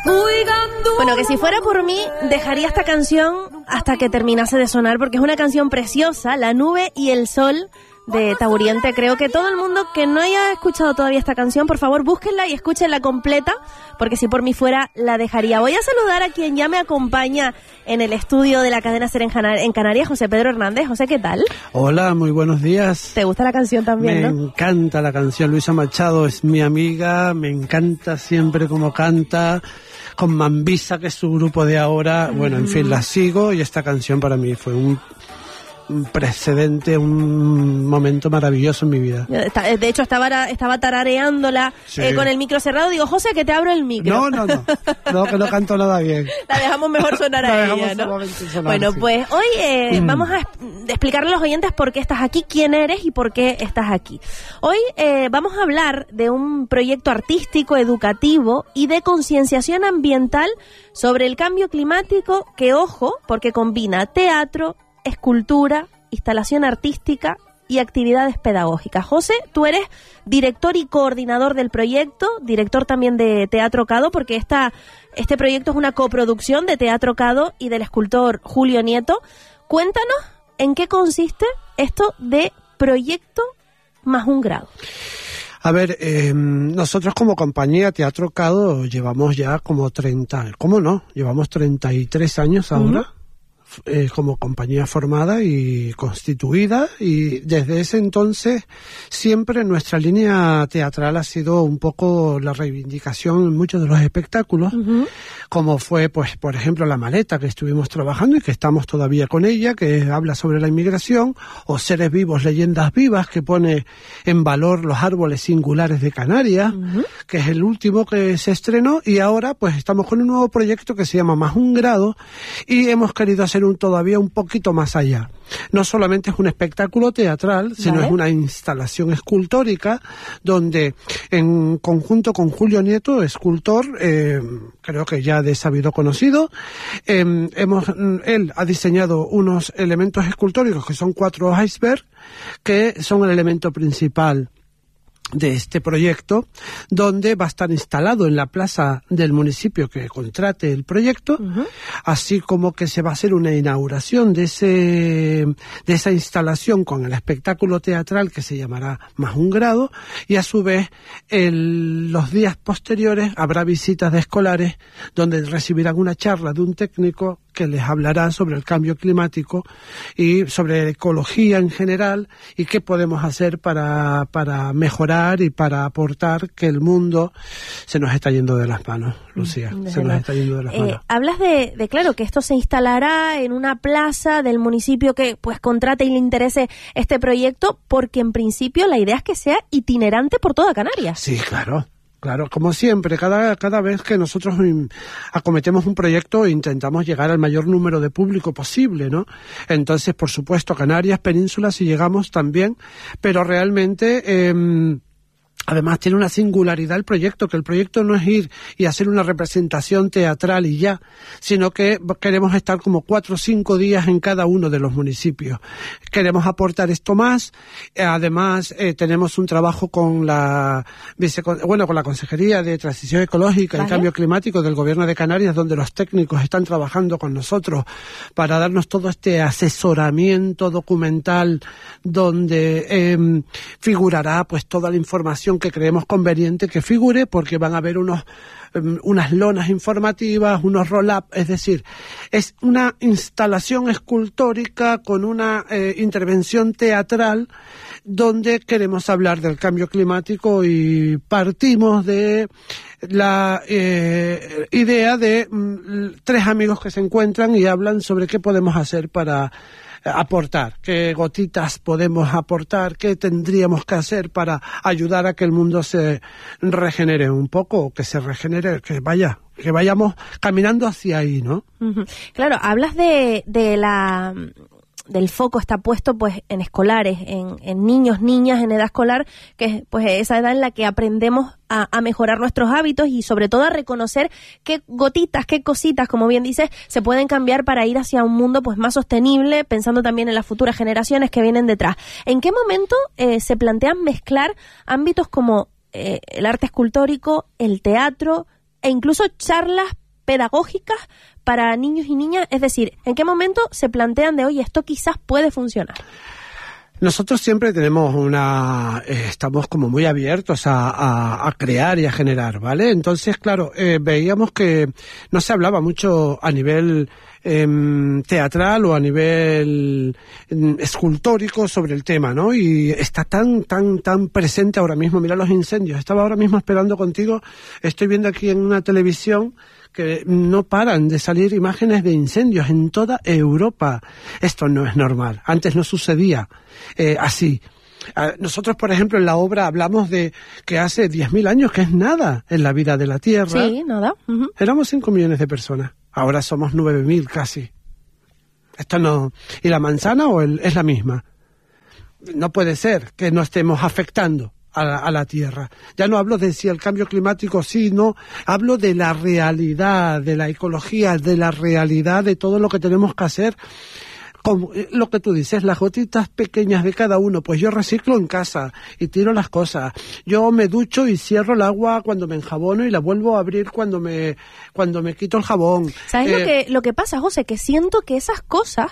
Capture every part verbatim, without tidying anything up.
Bueno, que si fuera por mí, dejaría esta canción hasta que terminase de sonar, porque es una canción preciosa, La nube y el sol, de Taburiente. Creo que todo el mundo que no haya escuchado todavía esta canción, por favor, búsquenla y escúchenla completa, porque si por mí fuera, la dejaría. Voy a saludar a quien ya me acompaña en el estudio de la cadena SER en, Canar- en Canarias, José Pedro Hernández. José, ¿qué tal? Hola, muy buenos días. ¿Te gusta la canción también, me no? Me encanta la canción. Luisa Machado es mi amiga, me encanta siempre cómo canta, con Mambisa, que es su grupo de ahora. Mm. Bueno, en fin, la sigo y esta canción para mí fue un... un precedente, un momento maravilloso en mi vida. De hecho, estaba, estaba tarareándola sí. eh, con el micro cerrado. Digo, José, que te abro el micro. No, no, no. No, que no canto nada bien. La dejamos mejor sonar a ella, ¿no? Sonar, bueno, sí. Pues hoy eh, mm. vamos a explicarle a los oyentes por qué estás aquí, quién eres y por qué estás aquí. Hoy eh, vamos a hablar de un proyecto artístico, educativo y de concienciación ambiental sobre el cambio climático que, ojo, porque combina teatro, escultura, instalación artística y actividades pedagógicas. José, tú eres director y coordinador del proyecto, director también de Teatro Cado, porque esta, este proyecto es una coproducción de Teatro Cado y del escultor Julio Nieto. Cuéntanos en qué consiste esto de Proyecto Más Un Grado. A ver, eh, nosotros como compañía Teatro Cado llevamos ya como treinta, ¿cómo no? Llevamos treinta y tres años ahora. Uh-huh. Eh, como compañía formada y constituida, y desde ese entonces siempre nuestra línea teatral ha sido un poco la reivindicación en muchos de los espectáculos, uh-huh. como fue, pues, por ejemplo, La Maleta, que estuvimos trabajando y que estamos todavía con ella, que habla sobre la inmigración, o Seres Vivos, Leyendas Vivas, que pone en valor los árboles singulares de Canarias, uh-huh. que es el último que se estrenó, y ahora pues estamos con un nuevo proyecto que se llama Más Un Grado, y hemos querido hacer un todavía un poquito más allá. No solamente es un espectáculo teatral, sino ¿vale? Es una instalación escultórica donde en conjunto con Julio Nieto, escultor, eh, creo que ya de sabido conocido, eh, hemos, él ha diseñado unos elementos escultóricos que son cuatro icebergs, que son el elemento principal de este proyecto, donde va a estar instalado en la plaza del municipio que contrate el proyecto, uh-huh. así como que se va a hacer una inauguración de ese de esa instalación con el espectáculo teatral que se llamará Más Un Grado, y a su vez el, los días posteriores habrá visitas de escolares donde recibirán una charla de un técnico que les hablará sobre el cambio climático y sobre ecología en general y qué podemos hacer para, para mejorar y para aportar, que el mundo se nos está yendo de las manos, Lucía, Desde se nos la... está yendo de las eh, manos. Hablas de, de, claro, que esto se instalará en una plaza del municipio que pues contrate y le interese este proyecto, porque en principio la idea es que sea itinerante por toda Canarias. Sí, claro. Claro, como siempre, cada, cada vez que nosotros acometemos un proyecto intentamos llegar al mayor número de público posible, ¿no? Entonces, por supuesto, Canarias, Península, si llegamos también, pero realmente... Eh, Además tiene una singularidad el proyecto, que el proyecto no es ir y hacer una representación teatral y ya, sino que queremos estar como cuatro o cinco días en cada uno de los municipios. Queremos aportar esto más, además eh, tenemos un trabajo con la vice, bueno, con la Consejería de Transición Ecológica ¿Vale? y Cambio Climático del Gobierno de Canarias, donde los técnicos están trabajando con nosotros para darnos todo este asesoramiento documental, donde eh, figurará pues toda la información que creemos conveniente que figure, porque van a haber unos um, unas lonas informativas, unos roll-up, es decir, es una instalación escultórica con una eh, intervención teatral donde queremos hablar del cambio climático y partimos de la eh, idea de mm, tres amigos que se encuentran y hablan sobre qué podemos hacer para aportar, qué gotitas podemos aportar, qué tendríamos que hacer para ayudar a que el mundo se regenere un poco, que se regenere, que vaya, que vayamos caminando hacia ahí, ¿no? Uh-huh. Claro, hablas de, de la... del foco está puesto pues en escolares, en, en niños, niñas en edad escolar, que es pues esa edad en la que aprendemos a, a mejorar nuestros hábitos y sobre todo a reconocer qué gotitas, qué cositas, como bien dices, se pueden cambiar para ir hacia un mundo pues más sostenible, pensando también en las futuras generaciones que vienen detrás. ¿En qué momento eh, se plantean mezclar ámbitos como eh, el arte escultórico, el teatro, e incluso charlas pedagógicas para niños y niñas. Es decir, ¿en qué momento se plantean de, oye, esto quizás puede funcionar? Nosotros siempre tenemos una, eh, estamos como muy abiertos a, a, a crear y a generar, ¿vale? Entonces, claro, eh, veíamos que no se hablaba mucho a nivel eh, teatral o a nivel eh, escultórico sobre el tema, ¿no? Y está tan, tan, tan presente ahora mismo. Mira los incendios. Estaba ahora mismo esperando contigo. Estoy viendo aquí en una televisión que no paran de salir imágenes de incendios en toda Europa. Esto no es normal. Antes no sucedía eh, así. Nosotros, por ejemplo, en la obra hablamos de que hace diez mil años, que es nada en la vida de la Tierra. Sí, nada. Uh-huh. Éramos cinco millones de personas. Ahora somos nueve mil casi. Esto no... ¿Y la manzana o el, es la misma? No puede ser que no estemos afectando A la, a la Tierra. Ya no hablo de si el cambio climático sí, no, hablo de la realidad, de la ecología, de la realidad de todo lo que tenemos que hacer. Como lo que tú dices, las gotitas pequeñas de cada uno, pues yo reciclo en casa y tiro las cosas. Yo me ducho y cierro el agua cuando me enjabono y la vuelvo a abrir cuando me cuando me quito el jabón. ¿Sabes eh, lo que lo que pasa, José? Que siento que esas cosas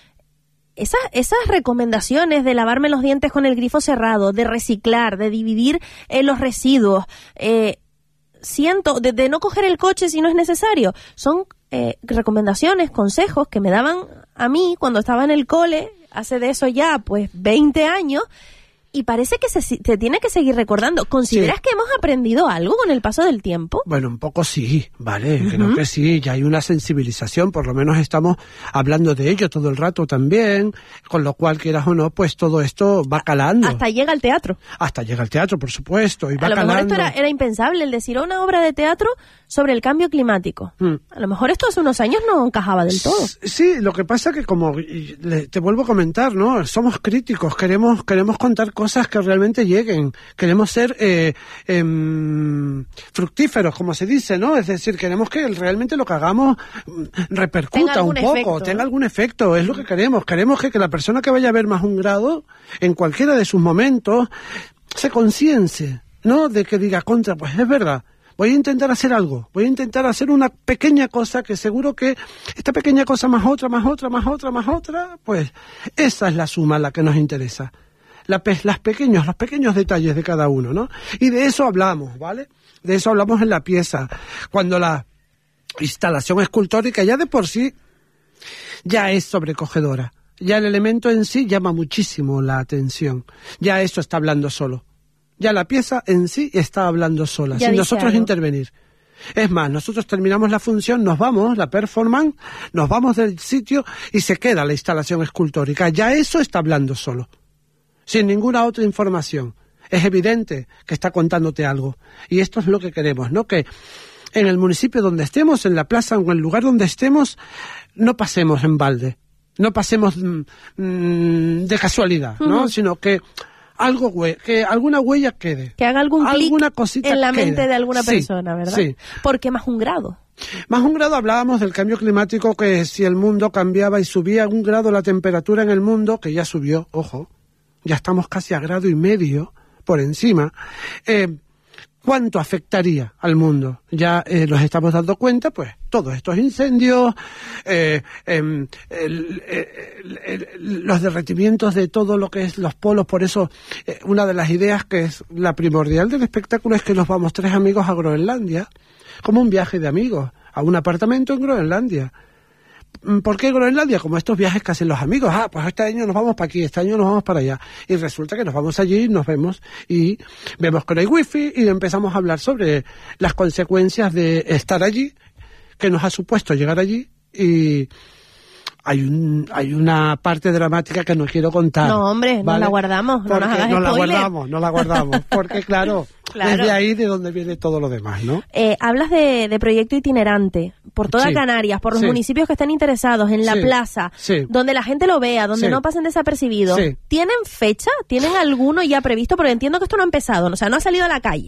Esas, esas recomendaciones de lavarme los dientes con el grifo cerrado, de reciclar, de dividir eh, los residuos, eh, siento, de, de no coger el coche si no es necesario, son eh, recomendaciones, consejos que me daban a mí cuando estaba en el cole, hace de eso ya pues veinte años, y parece que se, se tiene que seguir recordando. ¿Consideras sí. que hemos aprendido algo con el paso del tiempo? Bueno, un poco sí, vale, uh-huh. creo que sí, ya hay una sensibilización, por lo menos estamos hablando de ello todo el rato también, con lo cual, quieras o no, pues todo esto va calando. Hasta llega al teatro. Hasta llega al teatro, por supuesto, y va calando. A lo mejor esto era, era impensable, el decir una obra de teatro sobre el cambio climático. Mm. A lo mejor esto hace unos años no encajaba del todo. Sí, lo que pasa que como te vuelvo a comentar, ¿no? Somos críticos, queremos queremos contar cosas que realmente lleguen, queremos ser eh, eh, fructíferos, como se dice, ¿no? Es decir, queremos que realmente lo que hagamos repercuta un poco, efecto, tenga algún efecto, es lo que queremos. Queremos que, que la persona que vaya a ver Más un grado, en cualquiera de sus momentos, se conciencie, ¿no? De que diga, contra, pues es verdad. Voy a intentar hacer algo, voy a intentar hacer una pequeña cosa que seguro que esta pequeña cosa más otra, más otra, más otra, más otra, pues esa es la suma la que nos interesa. La pe- las pequeños, los pequeños detalles de cada uno, ¿no? Y de eso hablamos, ¿vale? De eso hablamos en la pieza. Cuando la instalación escultórica ya de por sí ya es sobrecogedora. Ya el elemento en sí llama muchísimo la atención. Ya eso está hablando solo. Ya la pieza en sí está hablando sola, ya sin nosotros algo. Intervenir. Es más, nosotros terminamos la función, nos vamos, la performance, nos vamos del sitio y se queda la instalación escultórica. Ya eso está hablando solo, sin ninguna otra información. Es evidente que está contándote algo. Y esto es lo que queremos, ¿no? Que en el municipio donde estemos, en la plaza o en el lugar donde estemos, no pasemos en balde, no pasemos mmm, de casualidad, ¿no? Uh-huh. Sino que algo que alguna huella quede, que haga algún clic en la mente quede. De alguna persona, sí, ¿verdad? Sí. Porque más un grado. Más un grado, hablábamos del cambio climático, que si el mundo cambiaba y subía un grado la temperatura en el mundo, que ya subió, ojo, ya estamos casi a grado y medio por encima, eh, ¿cuánto afectaría al mundo? Ya eh, nos estamos dando cuenta, pues, todos estos incendios, eh, eh, el, el, el, el, los derretimientos de todo lo que es los polos. Por eso, eh, una de las ideas que es la primordial del espectáculo es que nos vamos tres amigos a Groenlandia, como un viaje de amigos, a un apartamento en Groenlandia. ¿Por qué Groenlandia? Como estos viajes que hacen los amigos. Ah, pues este año nos vamos para aquí, este año nos vamos para allá. Y resulta que nos vamos allí, nos vemos y vemos que no hay wifi y empezamos a hablar sobre las consecuencias de estar allí, que nos ha supuesto llegar allí, y hay un hay una parte dramática que no quiero contar. No, hombre, ¿vale? No la guardamos, no nos hagas spoiler. No la guardamos, no la guardamos, porque claro, claro, desde ahí de donde viene todo lo demás, ¿no? Eh, hablas de, de proyecto itinerante por toda sí. Canarias, por los sí. municipios que están interesados, en la sí. plaza, sí. donde la gente lo vea, donde sí. no pasen desapercibidos. Sí. ¿Tienen fecha? ¿Tienen alguno ya previsto? Porque entiendo que esto no ha empezado, o sea, no ha salido a la calle.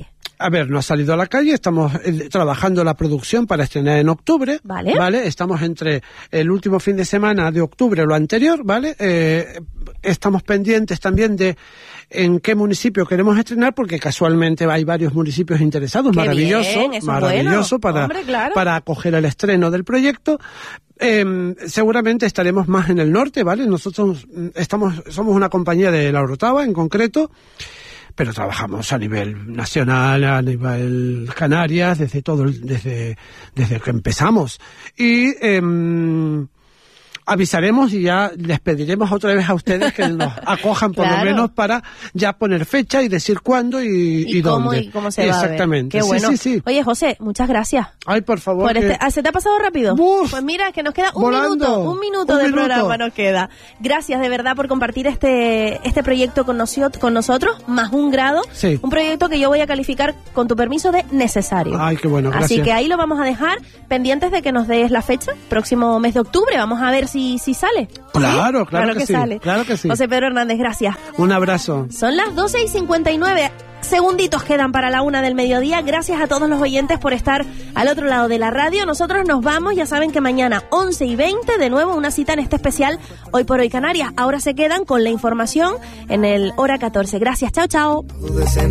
a ver, no ha salido a la calle, estamos eh, trabajando la producción para estrenar en octubre, ¿vale? ¿vale? Estamos entre el último fin de semana de octubre o lo anterior, ¿vale? Eh, estamos pendientes también de en qué municipio queremos estrenar, porque casualmente hay varios municipios interesados. Qué maravilloso, bien, eso maravilloso bueno. para, Hombre, claro. para acoger el estreno del proyecto. Eh, seguramente estaremos más en el norte, ¿vale? Nosotros estamos, somos una compañía de La Orotava en concreto, pero trabajamos a nivel nacional, a nivel Canarias, desde todo, el, desde, desde que empezamos. Y eh, avisaremos y ya les pediremos otra vez a ustedes que nos acojan por claro. lo menos para ya poner fecha y decir cuándo y, y, y cómo, dónde. Y cómo se Exactamente. va a ver. Qué bueno. Sí, sí, sí. Oye, José, muchas gracias. Ay, por favor. Por que... este... ah, ¿se te ha pasado rápido? Uf, pues mira, que nos queda un volando. minuto, un minuto un de minuto. programa nos queda. Gracias de verdad por compartir este este proyecto con, nocio- con nosotros, más un grado. Sí. Un proyecto que yo voy a calificar, con tu permiso, de necesario. Ay, qué bueno, gracias. Así que ahí lo vamos a dejar, pendientes de que nos des la fecha, próximo mes de octubre. Vamos a ver si, si sale. Claro, ¿Sí? claro, claro que, que sí, sale. Claro que sí. José Pedro Hernández, gracias. Un abrazo. Son las doce y cincuenta y nueve. Segunditos quedan para la una del mediodía. Gracias a todos los oyentes por estar al otro lado de la radio. Nosotros nos vamos. Ya saben que mañana once y veinte, de nuevo una cita en este especial Hoy por Hoy Canarias. Ahora se quedan con la información en el hora catorce. Gracias. Chao, chao.